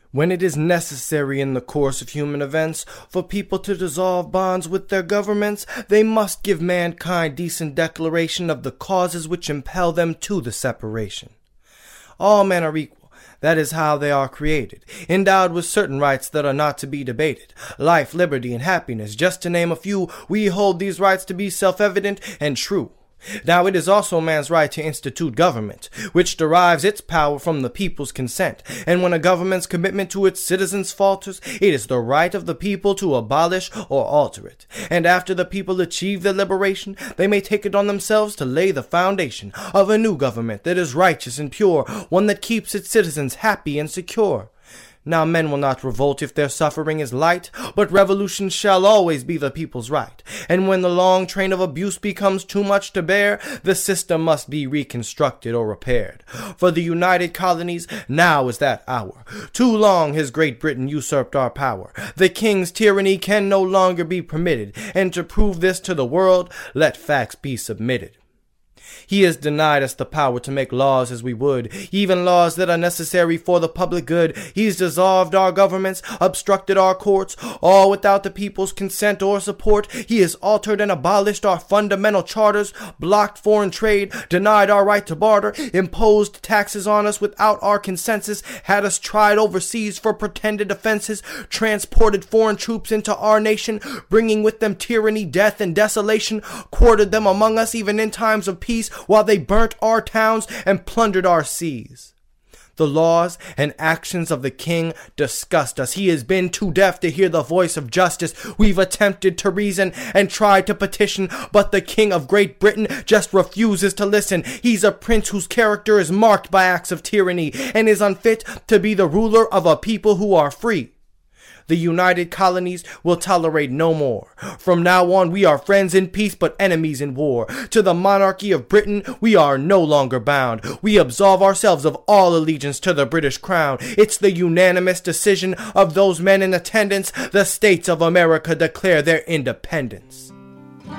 When it is necessary in the course of human events for people to dissolve bonds with their governments, they must give mankind decent declaration of the causes which impel them to the separation. All men are equal. That is how they are created, endowed with certain rights that are not to be debated. Life, liberty, and happiness, just to name a few, we hold these rights to be self-evident and true. Now it is also man's right to institute government, which derives its power from the people's consent, and when a government's commitment to its citizens falters, it is the right of the people to abolish or alter it, and after the people achieve their liberation, they may take it on themselves to lay the foundation of a new government that is righteous and pure, one that keeps its citizens happy and secure. Now men will not revolt if their suffering is light, but revolution shall always be the people's right. And when the long train of abuse becomes too much to bear, the system must be reconstructed or repaired. For the United Colonies, now is that hour. Too long has Great Britain usurped our power. The king's tyranny can no longer be permitted, and to prove this to the world, let facts be submitted. He has denied us the power to make laws as we would, even laws that are necessary for the public good. He's dissolved our governments, obstructed our courts, all without the people's consent or support. He has altered and abolished our fundamental charters, blocked foreign trade, denied our right to barter, imposed taxes on us without our consensus, had us tried overseas for pretended offenses, transported foreign troops into our nation, bringing with them tyranny, death, and desolation, quartered them among us even in times of peace, while they burnt our towns and plundered our seas. The laws and actions of the king disgust us. He has been too deaf to hear the voice of justice. We've attempted to reason and tried to petition, but the king of Great Britain just refuses to listen. He's a prince whose character is marked by acts of tyranny and is unfit to be the ruler of a people who are free. The United Colonies will tolerate no more. From now on, we are friends in peace but enemies in war. To the monarchy of Britain, we are no longer bound. We absolve ourselves of all allegiance to the British crown. It's the unanimous decision of those men in attendance. The states of America declare their independence.